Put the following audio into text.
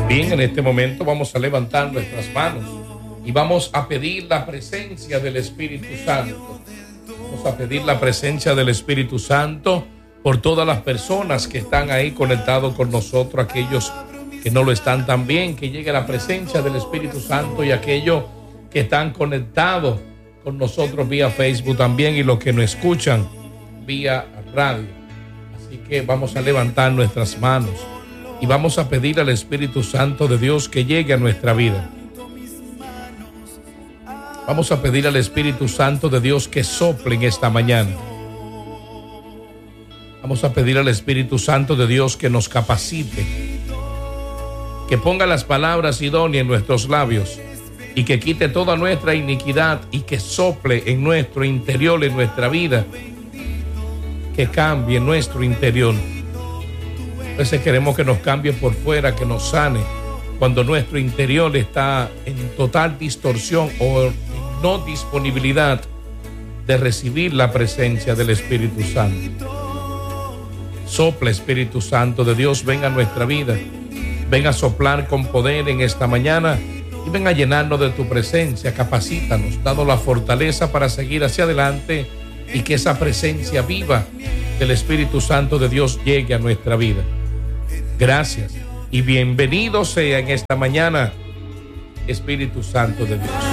Bien, en este momento vamos a levantar nuestras manos y vamos a pedir la presencia del Espíritu Santo. Vamos a pedir la presencia del Espíritu Santo por todas las personas que están ahí conectados con nosotros, aquellos que no lo están también, que llegue la presencia del Espíritu Santo, y aquellos que están conectados con nosotros vía Facebook también, y los que nos escuchan vía radio. Así que vamos a levantar nuestras manos y vamos a pedir al Espíritu Santo de Dios que llegue a nuestra vida. Vamos a pedir al Espíritu Santo de Dios que sople en esta mañana. Vamos a pedir al Espíritu Santo de Dios que nos capacite, que ponga las palabras idóneas en nuestros labios y que quite toda nuestra iniquidad y que sople en nuestro interior, en nuestra vida, que cambie nuestro interior. A veces queremos que nos cambie por fuera, que nos sane, cuando nuestro interior está en total distorsión o en no disponibilidad de recibir la presencia del Espíritu Santo. Sopla, Espíritu Santo de Dios, venga a nuestra vida, venga a soplar con poder en esta mañana y venga a llenarnos de tu presencia. Capacítanos, danos la fortaleza para seguir hacia adelante y que esa presencia viva del Espíritu Santo de Dios llegue a nuestra vida. Gracias y bienvenido sea en esta mañana, Espíritu Santo de Dios.